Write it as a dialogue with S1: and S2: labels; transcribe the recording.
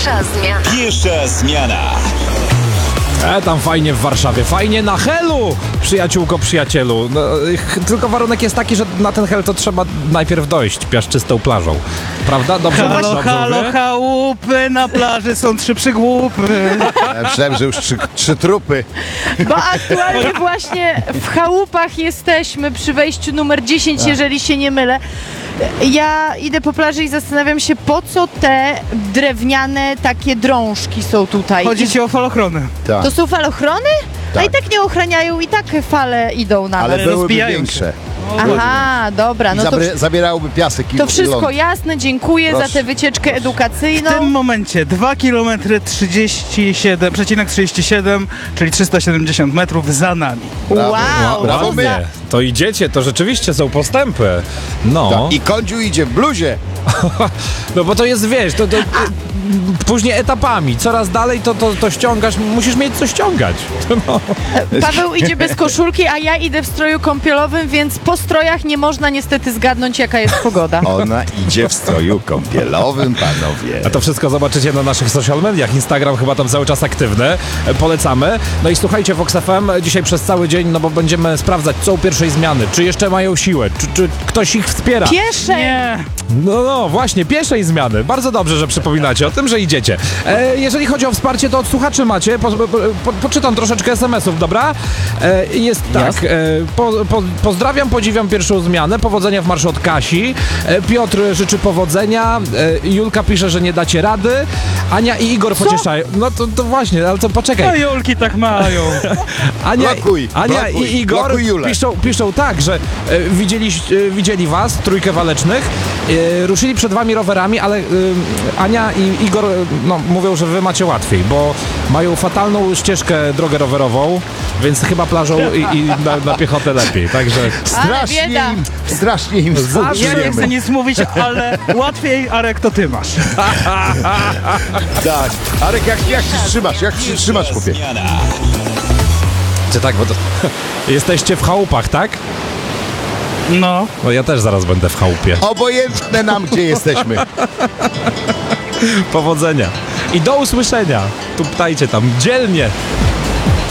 S1: Piesza zmiana.
S2: Tam fajnie w Warszawie, fajnie na Helu, przyjaciółko, przyjacielu. No, tylko warunek jest taki, że na ten Hel to trzeba najpierw dojść piaszczystą plażą. Prawda? Dobrze
S3: Halo, chałupy, na plaży są 3 przygłupy.
S4: Ja myślałem, że już trzy trupy.
S5: Bo aktualnie właśnie w chałupach jesteśmy przy wejściu numer 10, jeżeli się nie mylę. Ja idę po plaży i zastanawiam się, po co te drewniane takie drążki są tutaj.
S3: Chodzi ci o falochrony.
S4: Tak.
S5: To są falochrony? A
S4: Tak.
S5: i tak nie ochraniają, i tak fale idą na nas.
S4: Ale byłyby
S3: rozbijają
S4: większe.
S5: Aha, dobra,
S4: I
S5: no to,
S4: zabierałyby piasek i
S5: to wszystko
S4: ląd.
S5: jasne, dziękuję
S4: Proszę.
S5: za tę wycieczkę edukacyjną.
S3: W tym momencie 2 km 37,37, czyli 370 metrów za nami.
S4: Brawo.
S5: Wow,
S4: Brawo
S5: to
S4: my.
S5: za-
S2: To idziecie, to rzeczywiście są postępy. No,
S4: Tak. I Kądziu idzie w bluzie.
S2: no bo to jest, wiesz, to później etapami, coraz dalej to ściągasz, musisz mieć co ściągać. No.
S5: Paweł idzie bez koszulki, a ja idę w stroju kąpielowym, więc po strojach nie można niestety zgadnąć, jaka jest pogoda.
S4: Ona idzie w stroju kąpielowym, panowie.
S2: A to wszystko zobaczycie na naszych social mediach. Instagram chyba tam cały czas aktywny. Polecamy. No i słuchajcie, Vox FM dzisiaj przez cały dzień, no bo będziemy sprawdzać, co u pierwszej zmiany. Czy jeszcze mają siłę? Czy ktoś ich wspiera?
S5: Piesze!
S3: Nie,
S2: No, właśnie, pierwszej zmiany. Bardzo dobrze, że przypominacie o tym, że idziecie. Jeżeli chodzi o wsparcie, to od słuchaczy macie. Poczytam troszeczkę SMS-ów, dobra? Jest tak. Pozdrawiam, podziwiam pierwszą zmianę. Powodzenia w marszu od Kasi. Piotr życzy powodzenia. Julka pisze, że nie dacie rady. Ania i Igor pocieszają. No to właśnie, ale to
S3: no
S2: poczekaj.
S3: Julki tak mają.
S4: Blokuj,
S2: Ania
S4: blokuj,
S2: i Igor
S4: blokuj Julę.
S2: piszą tak, że widzieli was, trójkę walecznych, ruszyli przed wami rowerami, ale Ania i Igor mówią, że wy macie łatwiej, bo mają fatalną ścieżkę, drogę rowerową, więc chyba plażą i na piechotę lepiej, także...
S5: bieda.
S4: Strasznie im
S3: Ja nie chcę
S4: współczujemy.
S3: nic mówić, ale łatwiej, Arek, to ty masz.
S4: Tak. Arek, jak się trzymasz? Jak się trzymasz, chłopie?
S1: Zmiana.
S2: Czy tak, bo to... Jesteście w chałupach, tak?
S3: No.
S2: No ja też zaraz będę w chałupie.
S4: Obojętne nam, gdzie jesteśmy.
S2: Powodzenia. I do usłyszenia. Tu ptajcie tam dzielnie.